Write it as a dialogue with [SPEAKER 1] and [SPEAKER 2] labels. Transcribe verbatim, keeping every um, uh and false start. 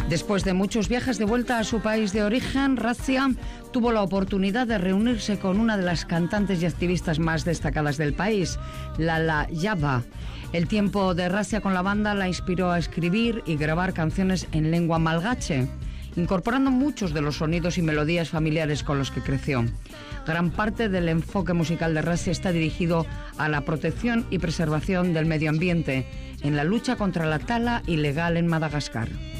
[SPEAKER 1] Después de muchos viajes de vuelta a su país de origen, Razia tuvo la oportunidad de reunirse con una de las cantantes y activistas más destacadas del país, Lala Yaba. El tiempo de Razia con la banda la inspiró a escribir y grabar canciones en lengua malgache, incorporando muchos de los sonidos y melodías familiares con los que creció. Gran parte del enfoque musical de Razia está dirigido a la protección y preservación del medio ambiente, en la lucha contra la tala ilegal en Madagascar.